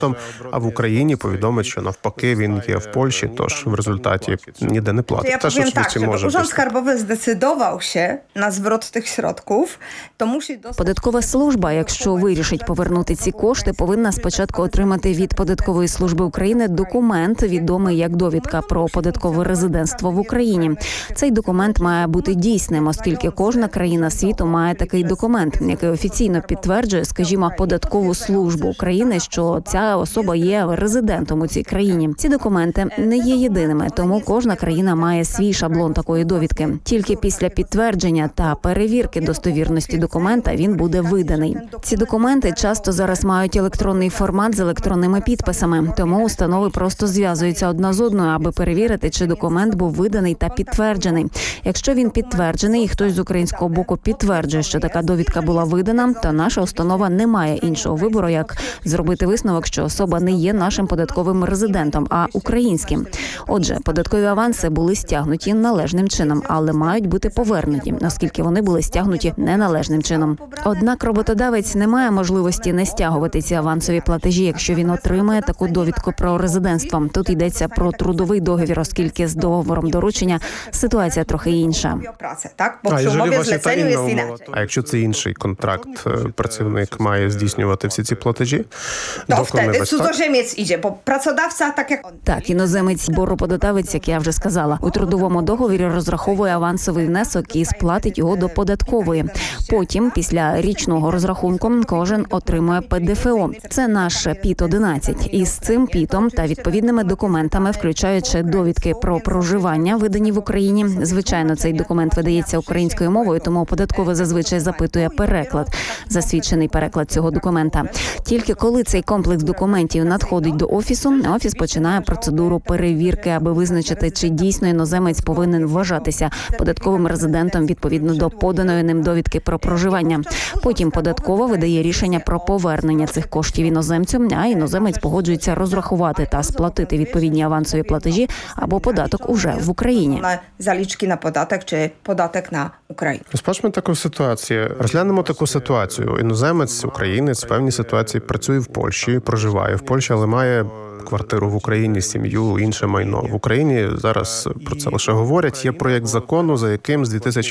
а в Україні повідомить, що навпаки він є в Польщі, тож в результаті ніде не платить. Ja powiem tak, żeby Urząd Skarbowy zdecydował się na zwrot tych środków, to musi dostać... Податкова служба, якщо вирішить повернути ці кошти, повинна спочатку отримати від Податкової служби України документ, відомий як довідка про податкове резидентство в Україні. Цей документ має бути дійсним, оскільки кожна країна світу має такий документ, який офіційно підтверджує, скажімо, Податкову службу України, що ця особа є резидентом у цій країні. Ці документи не є єдиними, тому кожна країна має свій шаблон такої довідки. Тільки після підтвердження та перевірки достовірності документа він буде виданий. Ці документи часто зараз мають електронний формат з електронними підписами, тому установи просто зв'язуються одна з одною, аби перевірити, чи документ був виданий та підтверджений. Якщо він підтверджений і хтось з українського боку підтверджує, що така довідка була видана, то наша установа не має іншого вибору, як зробити висновок, що особа не є нашим податковим резидентом, а українським. Отже, податкові аванси були стягнуті належним чином, але мають бути повернуті, оскільки вони були стягнуті неналежним чином. Однак роботодавець не має можливості не стягувати ці авансові платежі, якщо він отримає таку довідку про резидентство. Тут йдеться про трудовий договір, оскільки з договором доручення ситуація трохи інша. А якщо це інший контракт, працівник має здійснювати всі ці платежі? Cudzoziemiec idzie, bo pracodawca, tak jak on. Так, іноземець боргоподатавець, як я вже сказала, у трудовому договорі розраховує авансовий внесок і сплатить його до податкової. Потім, після річного розрахунку, кожен отримує ПДФО. Це наш ПІТ-11. І з цим ПІТом та відповідними документами, включаючи довідки про проживання, видані в Україні. Звичайно, цей документ видається українською мовою, тому податкове зазвичай запитує переклад, засвідчений переклад цього документа. Тільки коли цей комплекс документів надходить до офісу, офіс починає процедуру перевірки, аби визначити, чи дійсно іноземець повинен вважатися податковим резидентом відповідно до поданої ним довідки про проживання. Потім податкова видає рішення про повернення цих коштів іноземцю, а іноземець погоджується розрахувати та сплатити відповідні авансові платежі або податок уже в Україні. Залічки на податок чи податок на Україну. Розглянемо таку ситуацію. Іноземець, українець в певній ситуації працює в Польщі, проживає в Польщі, але має квартиру в Україні, сім'ю, інше майно. В Україні зараз про це лише говорять. Є проєкт закону, за яким з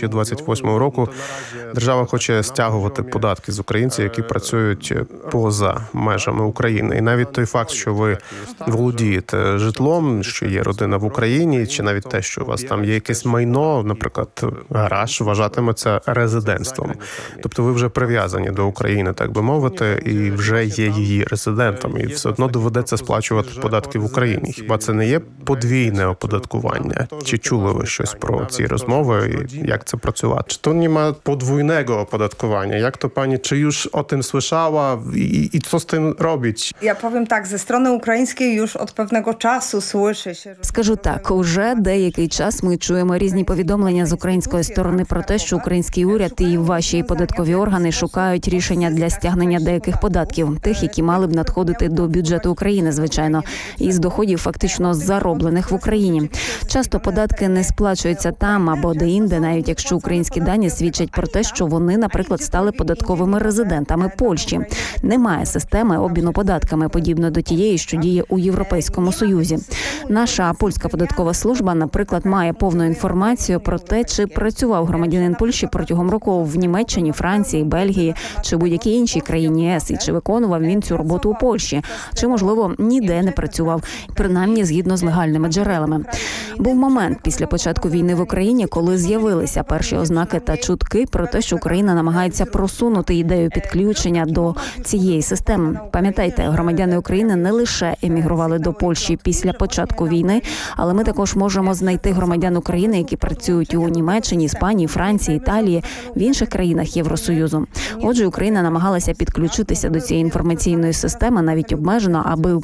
2028 року держава хоче стягувати податки з українців, які працюють поза межами України. І навіть той факт, що ви володієте житлом, що є родина в Україні, чи навіть те, що у вас там є якесь майно, наприклад, гараж, вважатиметься резидентством. Тобто ви вже прив'язані до України, так би мовити, і вже є її резидентом. І все одно доведеться сплачувати податки в Україні. Хіба це не є подвійне оподаткування? Чи чули ви щось про ці розмови і як це працювати? Чи то немає подвійного оподаткування? Як то пані, чи już o tym słyszała i co z tym robić? Ja powiem tak, ze strony ukraińskiej już od pewnego czasu słyszy się... Скажу так, уже деякий час ми чуємо різні повідомлення з української сторони про те, що український уряд і ваші податкові органи шукають рішення для стягнення деяких податків, тих, які мали б надходити до бюджету України, звичайно, із доходів фактично зароблених в Україні. Часто податки не сплачуються там або де-інде, навіть якщо українські дані свідчать про те, що вони, наприклад, стали податковими резидентами Польщі. Немає системи обміну податками, подібно до тієї, що діє у Європейському Союзі. Наша польська податкова служба, наприклад, має повну інформацію про те, чи працював громадянин Польщі протягом року в Німеччині, Франції, Бельгії чи будь-якій іншій країні ЄС, і чи виконував він цю роботу у Польщі, чи, можливо, ніде не працював, принаймні згідно з легальними джерелами. Був момент після початку війни в Україні, коли з'явилися перші ознаки та чутки про те, що Україна намагається просунути ідею підключення до цієї системи. Пам'ятайте, громадяни України не лише емігрували до Польщі після початку війни, але ми також можемо знайти громадян України, які працюють у Німеччині, Іспанії, Франції, Італії, в інших країнах Євросоюзу. Отже, Україна намагалася підключитися до цієї інформаційної системи, навіть обмежено, аби український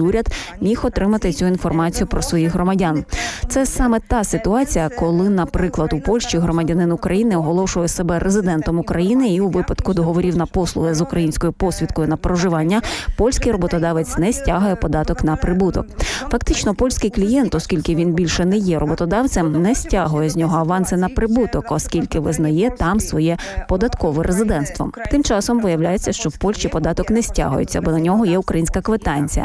уряд міг отримати цю інформацію про своїх громадян. Це саме та ситуація, коли, наприклад, у Польщі громадянин України оголошує себе резидентом України і у випадку договорів на послуги з українською посвідкою на проживання польський роботодавець не стягує податок на прибуток. Фактично, польський клієнт, оскільки він більше не є роботодавцем, не стягує з нього аванси на прибуток, оскільки визнає там своє податкове резидентство. Тим часом виявляється, що в Польщі податок не стягується, бо на нього є українська квитанція.